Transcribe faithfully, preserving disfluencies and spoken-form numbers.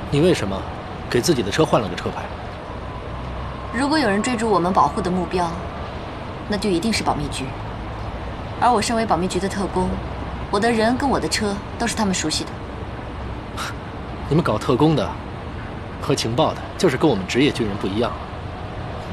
你为什么给自己的车换了个车牌？ 如果有人追逐我们保护的目标，那就一定是保密局。而我身为保密局的特工，我的人跟我的车都是他们熟悉的。 你们搞特工的和情报的，就是跟我们职业军人不一样。